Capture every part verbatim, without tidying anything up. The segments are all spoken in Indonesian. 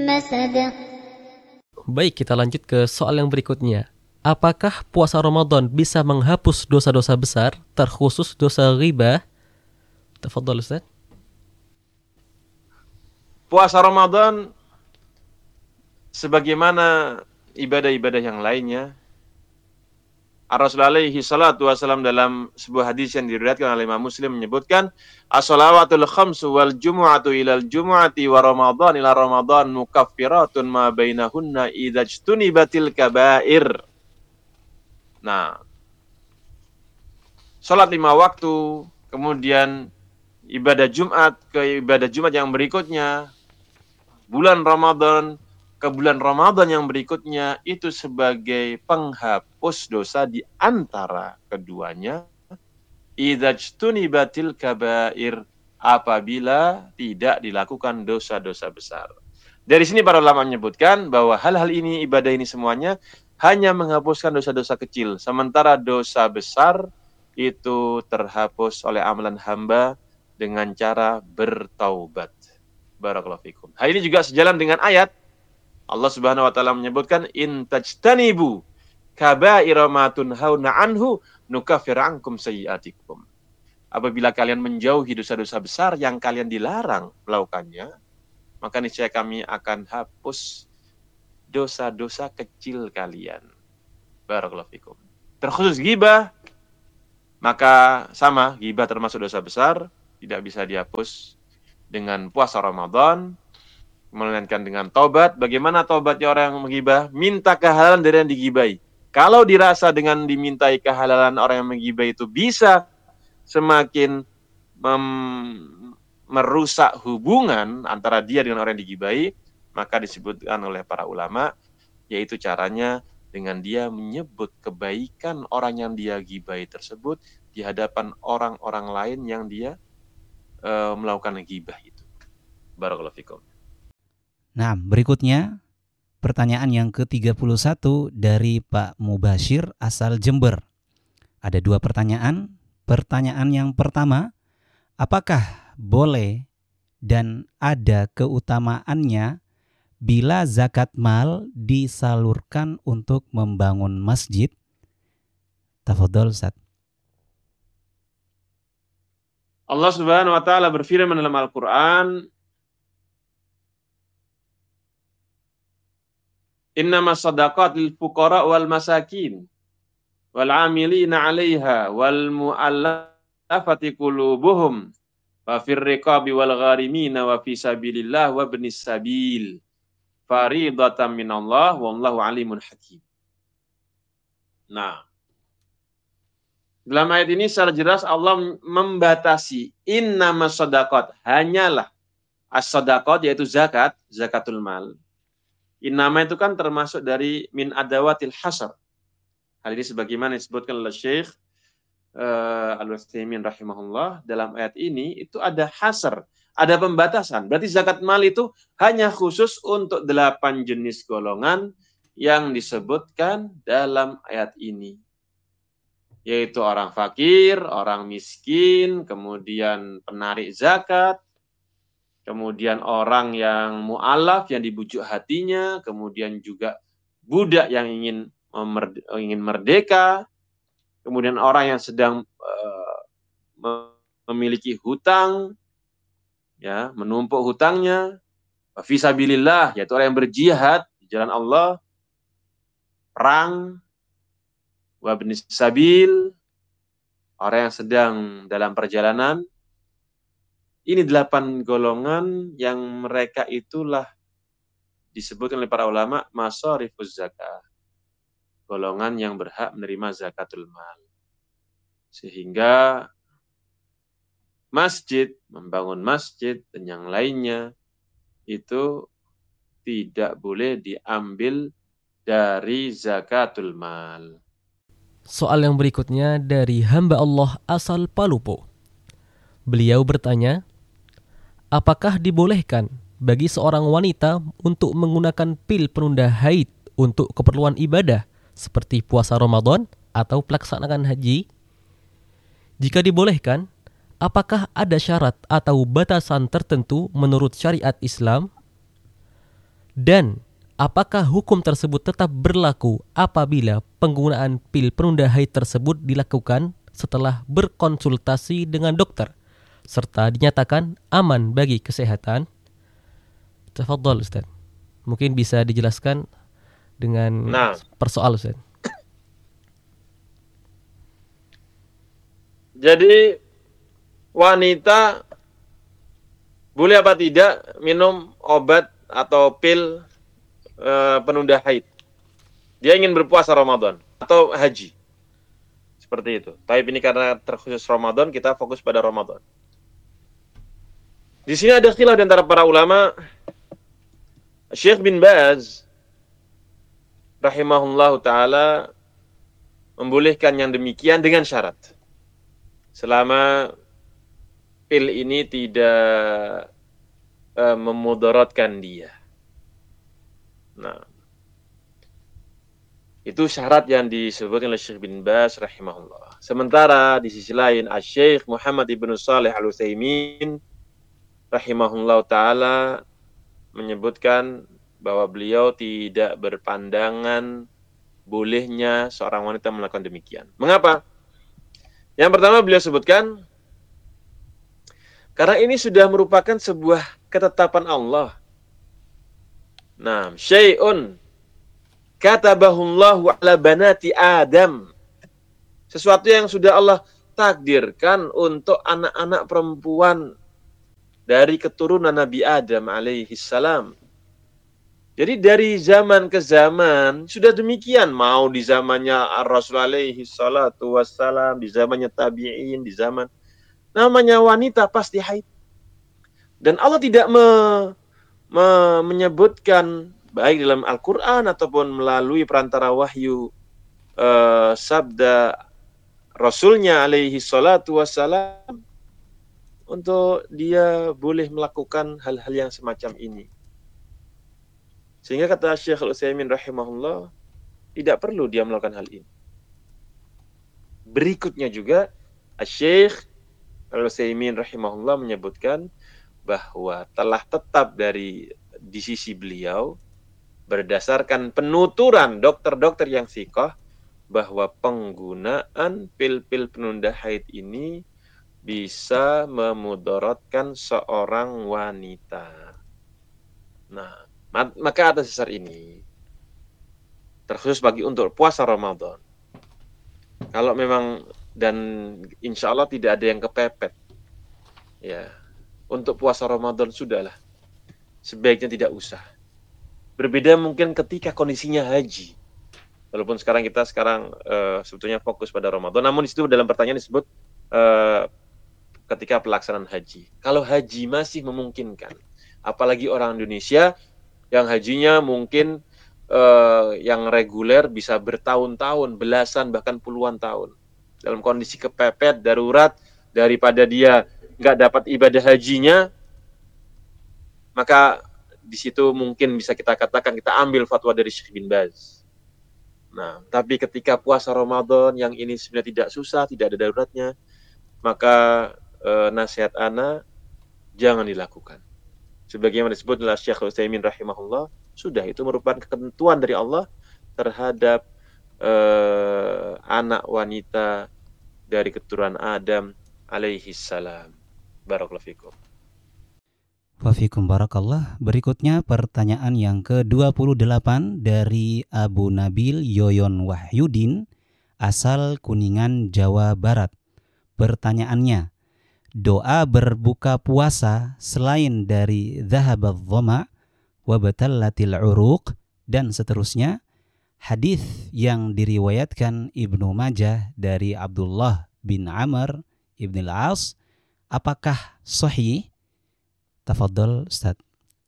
مسد. Baik, kita lanjut ke soal yang berikutnya. Apakah puasa Ramadan bisa menghapus dosa-dosa besar, terkhusus dosa ghibah? Tafadhal Ustaz. Puasa Ramadan sebagaimana ibadah-ibadah yang lainnya, Rasulullah alaihi salatu wasallam dalam sebuah hadis yang diriwayatkan oleh Imam Muslim menyebutkan, as-salawatul khamsu wal jumu'atu ilal jumu'ati wa ramadan ila ramadan mukaffiratun ma bainahunna idza ijtunibatil kaba'ir. Nah, salat lima waktu, kemudian ibadah Jumat ke ibadah Jumat yang berikutnya, bulan Ramadan ke bulan Ramadan yang berikutnya, itu sebagai penghapus dosa di antara keduanya. Idza ijtunibatil kaba'ir, apabila tidak dilakukan dosa-dosa besar. Dari sini para ulama menyebutkan bahwa hal-hal ini, ibadah ini semuanya hanya menghapuskan dosa-dosa kecil, sementara dosa besar itu terhapus oleh amalan hamba dengan cara bertaubat. Barakallahu fikum. Hal ini juga sejalan dengan ayat Allah Subhanahu wa taala menyebutkan, in tajtanibu kaba'ira ma tunhauna anhu nukaffir ankum sayyi'atikum. Apabila kalian menjauhi dosa-dosa besar yang kalian dilarang melakukannya, maka niscaya kami akan hapus dosa-dosa kecil kalian. Barakallahu fikum. Terkhusus ghibah, maka sama, ghibah termasuk dosa besar, tidak bisa dihapus dengan puasa Ramadan, melainkan dengan taubat. Bagaimana taubatnya orang yang menggibah? Minta kehalalan dari yang digibahi. Kalau dirasa dengan dimintai kehalalan orang yang menggibah itu bisa semakin mem- merusak hubungan antara dia dengan orang yang digibahi, maka disebutkan oleh para ulama, yaitu caranya dengan dia menyebut kebaikan orang yang dia gibahi tersebut di hadapan orang-orang lain yang dia uh, melakukan gibah itu. Barakallahu fikum. Nah, berikutnya pertanyaan yang ke tiga puluh satu dari Pak Mubashir asal Jember. Ada dua pertanyaan. Pertanyaan yang pertama, apakah boleh dan ada keutamaannya bila zakat mal disalurkan untuk membangun masjid? Tafadhol Ustaz. Allah Subhanahu wa taala berfirman dalam Al-Qur'an, innamas shadaqat lil fuqara wal masakin wal 'amilina 'alaiha wal mu'allafati qulubuhum wa fir riqabi wal gharimina wa fi sabilillah wa ibnis sabil faridatan minallah wallahu alimun hakim. Nah, dalam ayat ini secara jelas Allah membatasi innamas shadaqat, hanyalah as-shadaqat yaitu zakat, zakatul mal. Innama itu kan termasuk dari min adawatil hasar. Hal ini sebagaimana disebutkan oleh Syekh uh, Al-Utsaimin rahimahullah, dalam ayat ini itu ada hasar, ada pembatasan. Berarti zakat mal itu hanya khusus untuk delapan jenis golongan yang disebutkan dalam ayat ini. Yaitu orang fakir, orang miskin, kemudian penarik zakat, kemudian orang yang mu'alaf, yang dibujuk hatinya, kemudian juga budak yang ingin memerde- ingin merdeka, kemudian orang yang sedang uh, memiliki hutang, ya, menumpuk hutangnya, fisabilillah, yaitu orang yang berjihad di jalan Allah, perang, wabnis sabil, orang yang sedang dalam perjalanan. Ini delapan golongan yang mereka itulah disebutkan oleh para ulama masharifuz zakah. Golongan yang berhak menerima zakatul mal. Sehingga masjid, membangun masjid dan yang lainnya itu tidak boleh diambil dari zakatul mal. Soal yang berikutnya dari hamba Allah asal Palupo. Beliau bertanya, apakah dibolehkan bagi seorang wanita untuk menggunakan pil penunda haid untuk keperluan ibadah seperti puasa Ramadan atau pelaksanaan haji? Jika dibolehkan, apakah ada syarat atau batasan tertentu menurut syariat Islam? Dan apakah hukum tersebut tetap berlaku apabila penggunaan pil penunda haid tersebut dilakukan setelah berkonsultasi dengan dokter serta dinyatakan aman bagi kesehatan? Tafadhol Ustaz. Mungkin bisa dijelaskan dengan Nah. persoal Ustaz. Jadi wanita boleh apa tidak minum obat atau pil e, penunda haid? Dia ingin berpuasa Ramadan atau haji. Seperti itu. Tapi ini karena terkhusus Ramadan, kita fokus pada Ramadan. Di sini ada khilaf di antara para ulama. Syekh bin Baz rahimahullahu taala membolehkan yang demikian dengan syarat. Selama pil ini tidak uh, memudaratkan dia. Nah, itu syarat yang disebutkan oleh Syekh bin Baz rahimahullah. Sementara di sisi lain Asy-Syaikh Muhammad ibn Shalih Al-Utsaimin rahimahullah taala menyebutkan bahwa beliau tidak berpandangan bolehnya seorang wanita melakukan demikian. Mengapa? Yang pertama beliau sebutkan karena ini sudah merupakan sebuah ketetapan Allah. Nah, syai'un katabahullahu ala banati Adam. Sesuatu yang sudah Allah takdirkan untuk anak-anak perempuan dari keturunan Nabi Adam alaihi salam. Jadi dari zaman ke zaman sudah demikian. Mau di zamannya Ar-Rasul alaihi salatu wassalam, di zamannya tabi'in, di zaman namanya wanita pasti haid. Dan Allah tidak me, me, menyebutkan baik dalam Al-Quran ataupun melalui perantara wahyu uh, sabda Rasulnya alaihi salatu wassalam untuk dia boleh melakukan hal-hal yang semacam ini. Sehingga kata Syekh Al-Utsaimin rahimahullah, tidak perlu dia melakukan hal ini. Berikutnya juga Syekh Al-Utsaimin rahimahullah menyebutkan bahwa telah tetap dari di sisi beliau berdasarkan penuturan dokter-dokter yang thiqah bahwa penggunaan pil-pil penunda haid ini bisa memudaratkan seorang wanita. Nah, maka atas dasar ini terkhusus bagi untuk puasa Ramadan. Kalau memang dan insya Allah tidak ada yang kepepet, ya untuk puasa Ramadan sudahlah sebaiknya tidak usah. Berbeda mungkin ketika kondisinya haji. Walaupun sekarang kita sekarang uh, sebetulnya fokus pada Ramadan, namun di situ dalam pertanyaan disebut uh, ketika pelaksanaan haji. Kalau haji masih memungkinkan, apalagi orang Indonesia yang hajinya mungkin uh, yang reguler bisa bertahun-tahun, belasan bahkan puluhan tahun. Dalam kondisi kepepet, darurat, daripada dia nggak dapat ibadah hajinya, maka di situ mungkin bisa kita katakan kita ambil fatwa dari Syekh bin Baz. Nah, tapi ketika puasa Ramadan yang ini sebenarnya tidak susah, tidak ada daruratnya, maka uh, nasihat ana jangan dilakukan. Sebagaimana disebut oleh Syekh Utsaimin rahimahullah, sudah itu merupakan ketentuan dari Allah terhadap uh, anak wanita dari keturunan Adam alaihi salam. Barakallahu fikum. Wa fikum barakallah. Berikutnya pertanyaan yang ke dua puluh delapan dari Abu Nabil Yoyon Wahyudin asal Kuningan, Jawa Barat. Pertanyaannya, doa berbuka puasa selain dari dhahabadh dhama wa batallatil uruq dan seterusnya, hadis yang diriwayatkan Ibnu Majah dari Abdullah bin Amr ibn al-As, apakah sahih? Tafadhol Ustaz.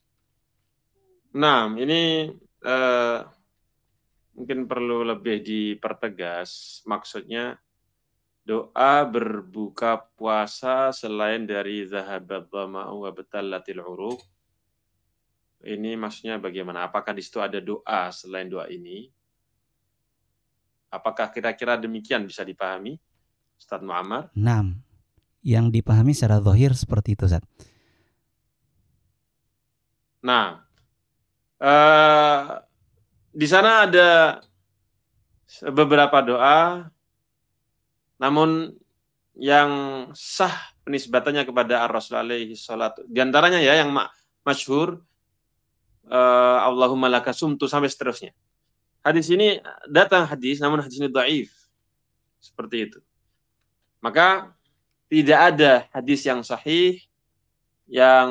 Nah, ini uh, mungkin perlu lebih dipertegas. Maksudnya doa berbuka puasa selain dari zahabat dhama'u wa batallatil uruq. Ini maksudnya bagaimana? Apakah di situ ada doa selain doa ini? Apakah kira-kira demikian bisa dipahami, Ustaz Muammar? Naam. Yang dipahami secara zahir seperti itu, Ustaz. Nah, Uh, di sana ada beberapa doa, namun yang sah penisbatannya kepada Ar-Rasul alaihi salatu. Di antaranya ya yang ma- masyhur, uh, Allahumma laka sumtu sampai seterusnya. Hadis ini datang hadis, namun hadis ini dhaif. Seperti itu. Maka tidak ada hadis yang sahih yang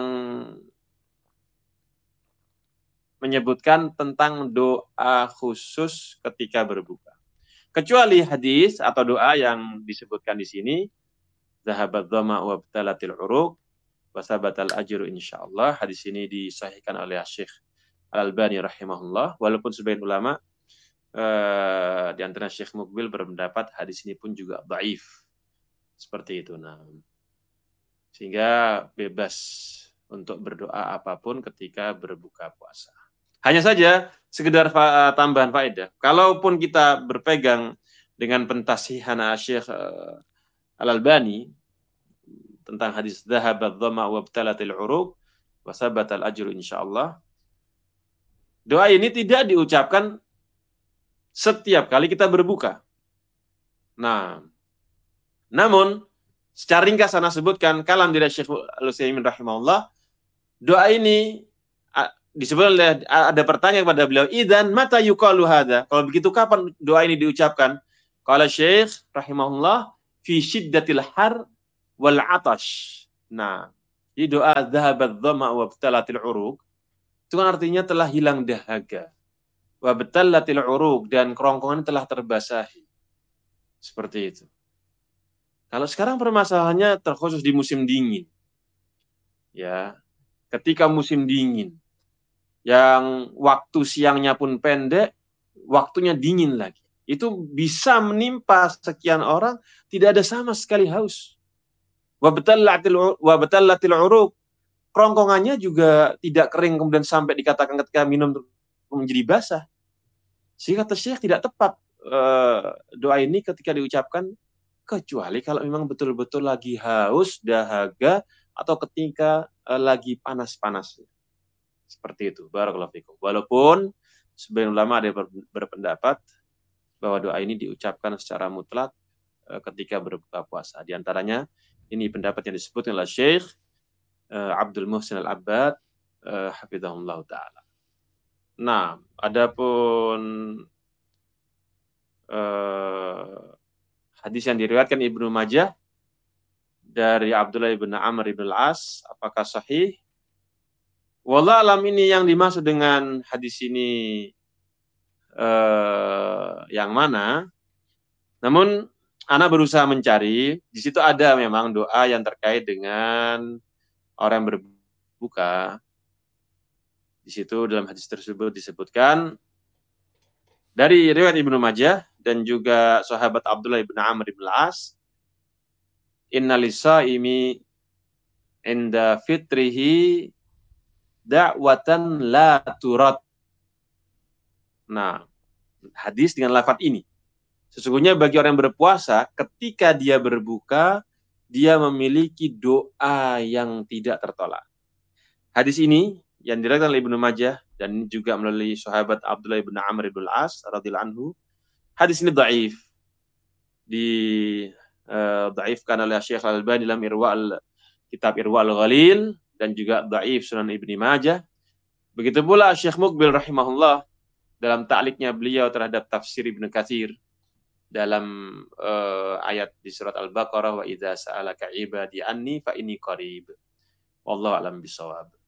menyebutkan tentang doa khusus ketika berbuka. Kecuali hadis atau doa yang disebutkan di sini, zahabat dhama wa btalatil uruq wa sabatal ajru insyaallah. Hadis ini disahihkan oleh Syekh Al-Albani rahimahullah, walaupun sebagian ulama eh, di antara Syekh Muqbil berpendapat hadis ini pun juga dhaif. Seperti itu. Nah, sehingga bebas untuk berdoa apapun ketika berbuka puasa. Hanya saja sekedar fa- tambahan faedah. Kalaupun kita berpegang dengan pentasihan Syekh uh, Al-Albani tentang hadis dhahabat dhama wa btalatil uruq wa sabatal ajru insyaallah. Doa ini tidak diucapkan setiap kali kita berbuka. Nah, namun secara ringkas saya sebutkan kalam dari Syekh Al-Utsaimin rahimahullah, doa ini disebut ada pertanyaan kepada beliau, idzan mata yuqalu hadza? Kalau begitu kapan doa ini diucapkan? Qala Syekh rahimahullah fi syiddatil har wal atash. Nah, di doa dhahabat dhama wa btalatil uruq itu kan artinya telah hilang dahaga. Wa btalatil uruq, dan kerongkongan telah terbasahi. Seperti itu. Kalau sekarang permasalahannya terkhusus di musim dingin. Ya, ketika musim dingin yang waktu siangnya pun pendek, waktunya dingin lagi. Itu bisa menimpa sekian orang, tidak ada sama sekali haus. Wa batallatil uruq, kerongkongannya juga tidak kering kemudian sampai dikatakan ketika minum menjadi basah. Sehingga kata Syekh tidak tepat uh, doa ini ketika diucapkan, kecuali kalau memang betul-betul lagi haus, dahaga, atau ketika uh, lagi panas-panasnya. Seperti itu. Barakallahu fikum. Walaupun sebagian ulama ada berpendapat bahwa doa ini diucapkan secara mutlak uh, ketika berbuka puasa. Di antaranya ini pendapat yang disebut oleh Syekh uh, Abdul Muhsin Al-Abbad uh, hafizahullah taala. Nah, adapun uh, hadis yang diriwayatkan Ibnu Majah dari Abdullah bin Amr bin Al-As, apakah sahih? Wallah alam, ini yang dimaksud dengan hadis ini eh, yang mana. Namun ana berusaha mencari, di situ ada memang doa yang terkait dengan orang yang berbuka. Di situ dalam hadis tersebut disebutkan dari riwayat Ibnu Majah dan juga sahabat Abdullah bin Amr bin Al-As, inna lisaimi inda fitrihi da'watan la turat. Nah, hadis dengan lafaz ini. Sesungguhnya bagi orang yang berpuasa, ketika dia berbuka, dia memiliki doa yang tidak tertolak. Hadis ini yang diriwayatkan oleh Ibnu Majah dan juga melalui sahabat Abdullah bin Amr bin Al-As radhiyallahu anhu. Hadis ini dhaif. Di uh, dhaifkan oleh Syekh Al-Albani dalam Irwa' kitab Irwa' Al-Ghalil, dan juga dhaif Sunan Ibnu Majah. Begitu pula Syekh Muqbil rahimahullah dalam ta'liqnya beliau terhadap tafsir Ibnu Katsir dalam uh, ayat di surat Al-Baqarah, wa idza sa'alaka ibadi anni fa inni qarib. Wallahu a'lam bishawab.